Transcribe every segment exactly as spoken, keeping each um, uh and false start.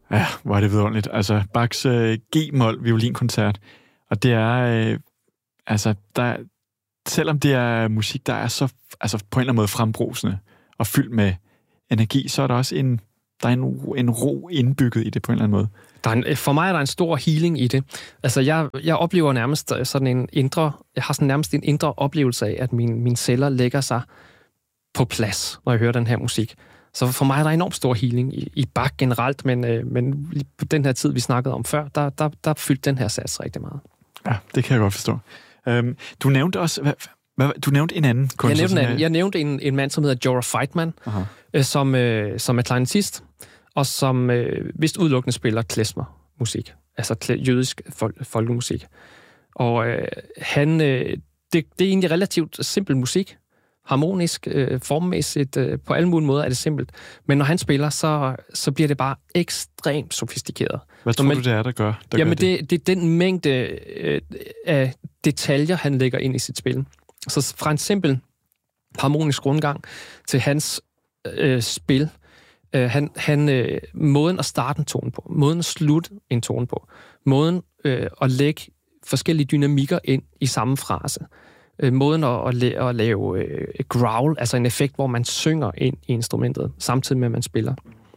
Ja, hvor er det vidunderligt. Altså, Bachs øh, G-mol violinkoncert. Og det er, øh, altså, der, selvom det er musik, der er så, altså på en eller anden måde frembrusende og fyldt med energi, så er der også en, der er en, en ro indbygget i det på en eller anden måde. Der er en, for mig er der en stor healing i det. Altså, jeg, jeg oplever nærmest sådan en indre, jeg har sådan nærmest en indre oplevelse af, at mine, mine celler lægger sig på plads, når jeg hører den her musik. Så for mig er der enormt stor healing i, i Bach generelt, men, øh, men på den her tid, vi snakkede om før, der, der, der fyldte den her sats rigtig meget. Ja, det kan jeg godt forstå. Øhm, du nævnte også, hvad, hvad, du nævnte en anden kunstner. Jeg nævnte en, anden. Jeg nævnte en, en mand, som hedder Jorah Feitman, øh, som, øh, som er klarinettist, og som øh, vist udelukkende spiller klezmer-musik, altså klæ, jødisk fol- folkemusik. Og øh, han, øh, det, det er egentlig relativt simpel musik, harmonisk, øh, formmæssigt, øh, på alle mulige måder er det simpelt. Men når han spiller, så, så bliver det bare ekstremt sofistikeret. Hvad tror man, du, det er, der gør, der jamen, gør det? det? det er den mængde øh, af detaljer, han lægger ind i sit spil. Så fra en simpel harmonisk rundgang til hans øh, spil, øh, han, han, øh, måden at starte en tone på, måden at slutte en tone på, måden øh, at lægge forskellige dynamikker ind i samme frase, måden at, at lave øh, growl, altså en effekt, hvor man synger ind i instrumentet, samtidig med, at man spiller.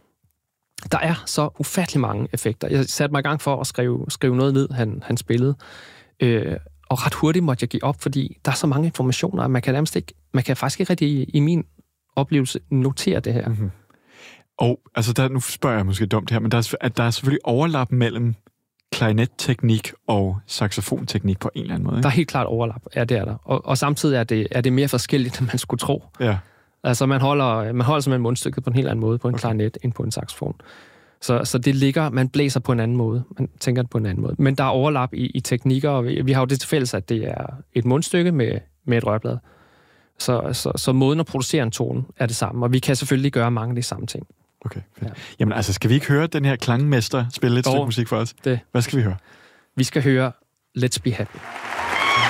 Der er så ufattelig mange effekter. Jeg satte mig i gang for at skrive, skrive noget ned, han, han spillede, øh, og ret hurtigt måtte jeg give op, fordi der er så mange informationer, at man kan nærmest ikke, man kan faktisk ikke rigtig i, i min oplevelse notere det her. Mm-hmm. Og altså, der, nu spørger jeg måske dumt her, men der er, at der er selvfølgelig overlap mellem klarinetteknik og saxofonteknik på en eller anden måde. Ikke? Der er helt klart overlap, ja, det er der. Og, og samtidig er det, er det mere forskelligt, end man skulle tro. Ja. Altså, man holder, man holder simpelthen mundstykket på en helt anden måde på en okay. klarinet end på en saxofon. Så, så det ligger, man blæser på en anden måde. Man tænker det på en anden måde. Men der er overlap i, i teknikker, og vi, vi har jo det til fælles, at det er et mundstykke med, med et rørblad. Så, så, så måden at producere en tone er det samme, og vi kan selvfølgelig gøre mange af de samme ting. Okay, fedt. Ja. Jamen altså, skal vi ikke høre den her klangmester spille et stykke musik for os? Det. Hvad skal vi høre? Vi skal høre Let's Be Happy.